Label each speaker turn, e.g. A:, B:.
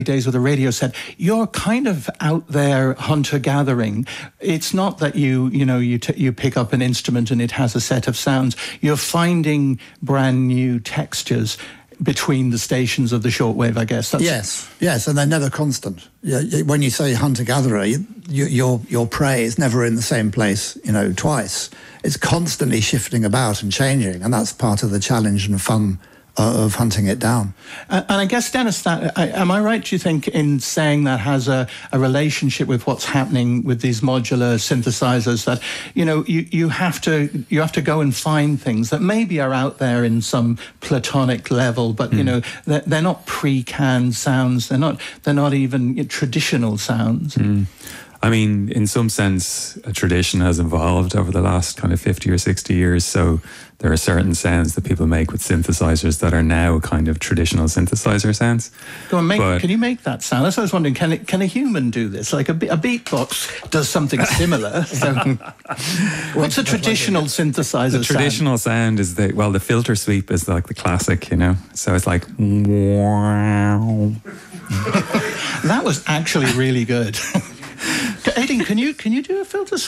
A: days with the radio said, you're kind of out there hunter-gathering. It's not that you pick up an instrument and it has a set of sounds. You're finding brand new textures between the stations of the shortwave, I guess.
B: Yes, and they're never constant. When you say hunter-gatherer, your prey is never in the same place, twice. It's constantly shifting about and changing, and that's part of the challenge and fun of hunting it down.
A: And I guess, Dennis, am I right, do you think, in saying that has a relationship with what's happening with these modular synthesizers, that, you have to go and find things that maybe are out there in some platonic level, but, they're not pre-canned sounds, they're not even traditional sounds.
C: I mean, in some sense, a tradition has evolved over the last kind of 50 or 60 years. So there are certain sounds that people make with synthesizers that are now kind of traditional synthesizer sounds.
A: Go on, can you make that sound? That's what I was wondering. Can a human do this? Like a beatbox does something similar. So what's a traditional synthesizer sound?
C: The traditional sound is the filter sweep is like the classic, So it's like, wow.
A: That was actually really good. Aidan, can you do a filter sweep?